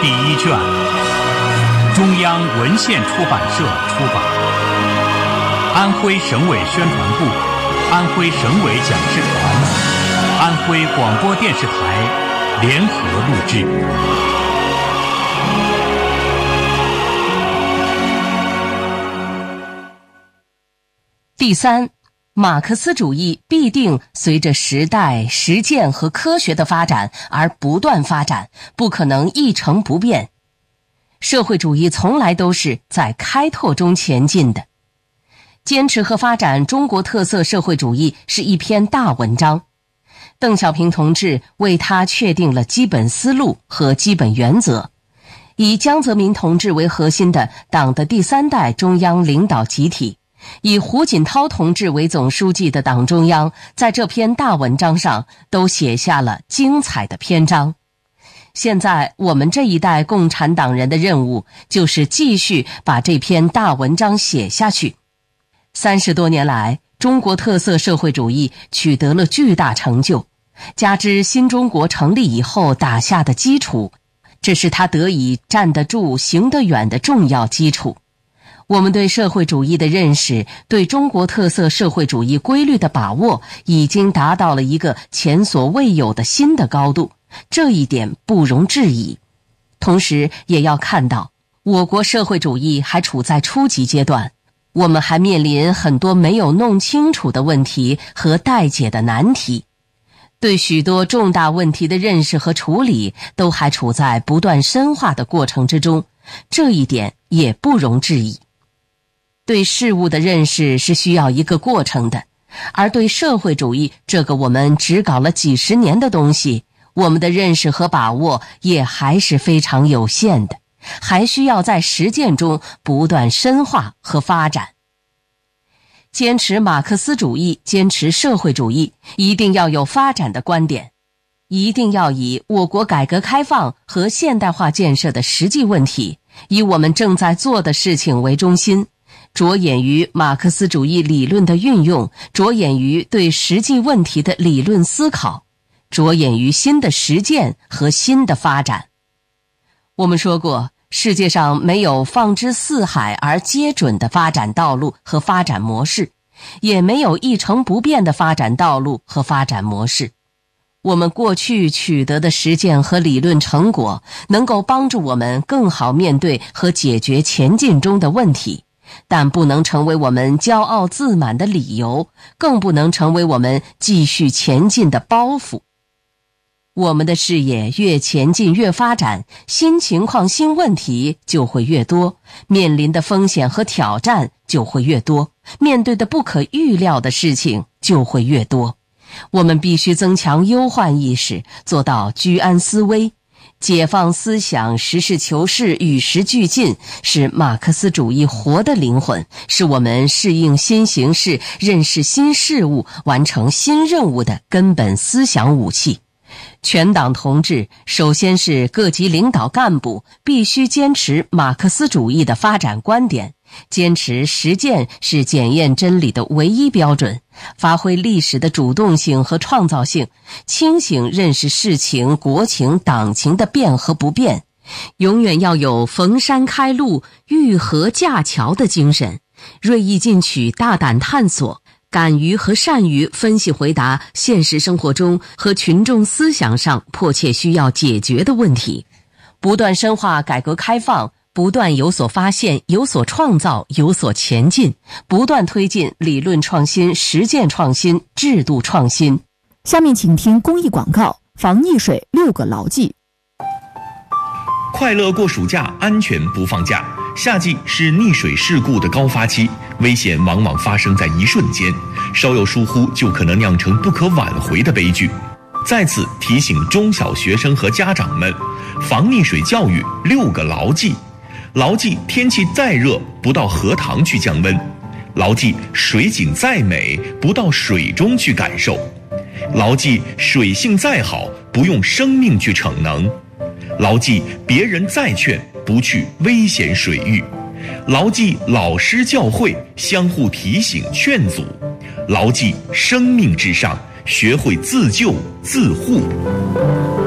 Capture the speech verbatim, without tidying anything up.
第一卷，中央文献出版社出版，安徽省委宣传部、安徽省委讲师团、安徽广播电视台联合录制。 第三，马克思主义必定随着时代、实践和科学的发展而不断发展，不可能一成不变。社会主义从来都是在开拓中前进的。坚持和发展中国特色社会主义是一篇大文章，邓小平同志为他确定了基本思路和基本原则。以江泽民同志为核心的党的第三代中央领导集体，以胡锦涛同志为总书记的党中央，在这篇大文章上都写下了精彩的篇章。现在我们这一代共产党人的任务，就是继续把这篇大文章写下去。三十多年来，中国特色社会主义取得了巨大成就，加之新中国成立以后打下的基础，这是它得以站得住、行得远的重要基础。我们对社会主义的认识，对中国特色社会主义规律的把握，已经达到了一个前所未有的新的高度，这一点不容置疑。同时也要看到，我国社会主义还处在初级阶段，我们还面临很多没有弄清楚的问题和待解的难题，对许多重大问题的认识和处理都还处在不断深化的过程之中，这一点也不容置疑。对事物的认识是需要一个过程的，而对社会主义这个我们只搞了几十年的东西，我们的认识和把握也还是非常有限的，还需要在实践中不断深化和发展。坚持马克思主义，坚持社会主义，一定要有发展的观点，一定要以我国改革开放和现代化建设的实际问题，以我们正在做的事情为中心，着眼于马克思主义理论的运用，着眼于对实际问题的理论思考，着眼于新的实践和新的发展。我们说过，世界上没有放之四海而皆准的发展道路和发展模式，也没有一成不变的发展道路和发展模式。我们过去取得的实践和理论成果，能够帮助我们更好面对和解决前进中的问题，但不能成为我们骄傲自满的理由，更不能成为我们继续前进的包袱。我们的视野越前进越发展，新情况新问题就会越多，面临的风险和挑战就会越多，面对的不可预料的事情就会越多。我们必须增强忧患意识，做到居安思危。解放思想，实事求是，与时俱进，是马克思主义活的灵魂，是我们适应新形势、认识新事物、完成新任务的根本思想武器。全党同志，首先是各级领导干部，必须坚持马克思主义的发展观点，坚持实践是检验真理的唯一标准，发挥历史的主动性和创造性，清醒认识事情、国情、党情的变和不变，永远要有逢山开路、遇河架桥的精神，锐意进取，大胆探索，敢于和善于分析回答现实生活中和群众思想上迫切需要解决的问题，不断深化改革开放，不断有所发现，有所创造，有所前进，不断推进理论创新、实践创新、制度创新。 下面请听公益广告：防溺水六个牢记。 快乐过暑假，安全不放假。夏季是溺水事故的高发期，危险往往发生在一瞬间，稍有疏忽就可能酿成不可挽回的悲剧。在此提醒中小学生和家长们，防溺水教育六个牢记。牢记天气再热，不到荷塘去降温；牢记水景再美，不到水中去感受；牢记水性再好，不用生命去逞能；牢记别人再劝，不去危险水域；牢记老师教诲，相互提醒劝阻；牢记生命至上，学会自救自护。